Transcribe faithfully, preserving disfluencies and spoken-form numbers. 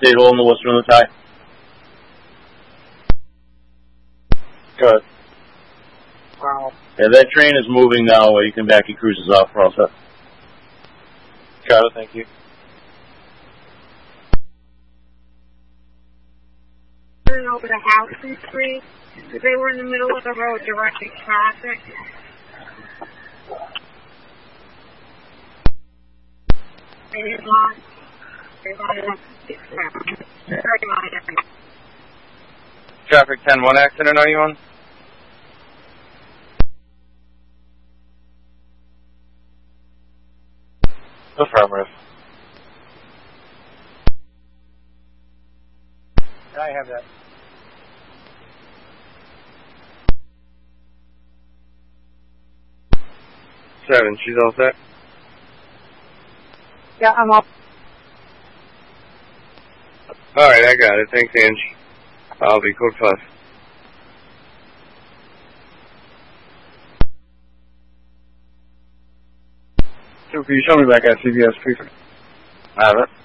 State Hall in the Worcester on the tie. Good. Wow. Yeah, that train is moving now. You can back your cruisers off for all set. Got it, thank you. Over to Houston Street. They were in the middle of the road directing traffic. They did not. They wanted us to very minor. Traffic ten, what accident are you on? Affirmative. I have that. Seven, she's all set? Yeah, I'm up. Alright, I got it. Thanks, Angie. I'll be code five. So, can you show me back at C V S, please? I have it.